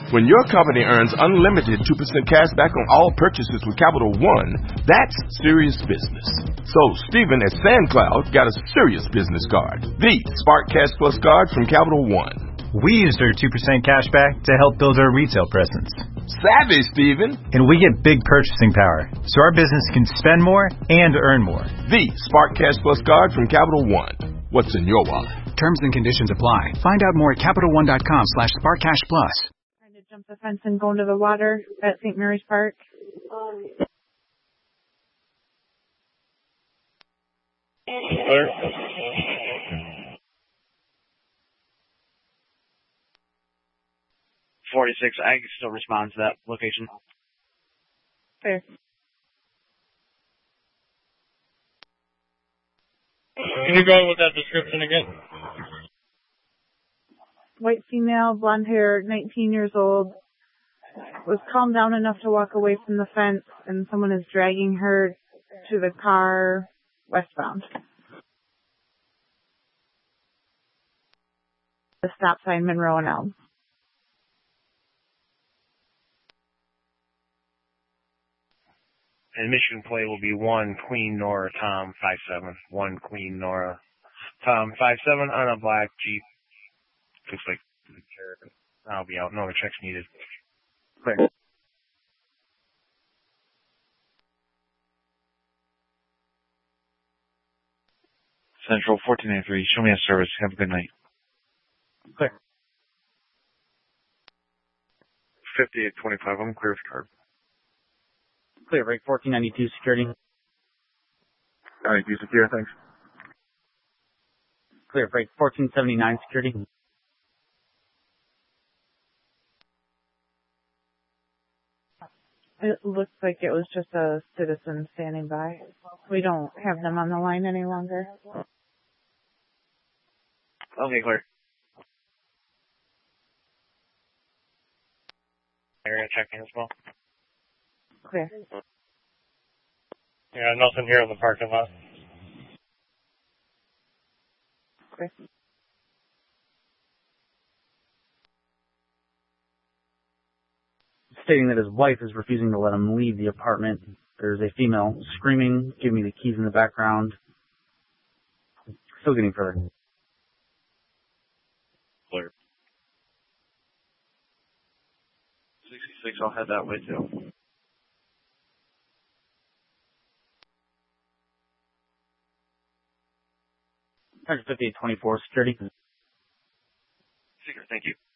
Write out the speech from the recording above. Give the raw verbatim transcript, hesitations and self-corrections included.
When your company earns unlimited two percent cash back on all purchases with Capital One, that's serious business. So Stephen at SandCloud got a serious business card, the Spark Cash Plus card from Capital One. We used our two percent cash back to help build our retail presence. Savvy, Stephen. And we get big purchasing power, so our business can spend more and earn more. The Spark Cash Plus card from Capital One. What's in your wallet? Terms and conditions apply. Find out more at Capital One dot com slash Spark Cash Plus. Jump the fence and go into the water at Saint Mary's Park. Um, Clear. forty-six, I can still respond to that location. Fair. Can you go with that description again? White female, blonde hair, nineteen years old, was calmed down enough to walk away from the fence, and someone is dragging her to the car westbound. The stop sign, Monroe and Elm. And Michigan play will be one Queen Nora Tom five seven. One Queen Nora Tom five seven on a black Jeep. Looks like I'll be out. No other checks needed. Clear. Central fourteen eighty-three. Show me a service. Have a good night. Clear. fifty-eight twenty-five. I'm clear with card. Clear. Break fourteen ninety-two. Security. All right. Be secure. Thanks. Clear. Break fourteen seventy-nine. Security. It looks like it was just a citizen standing by. We don't have them on the line any longer. Okay, clear. Area checking as well. Clear. Yeah, nothing here in the parking lot. Clear. Stating that his wife is refusing to let him leave the apartment. There's a female screaming, "Give me the keys," in the background. Still getting further. Clear. sixty-six, I'll head that way too. fifty-eight twenty-four. Security. Secret, thank you.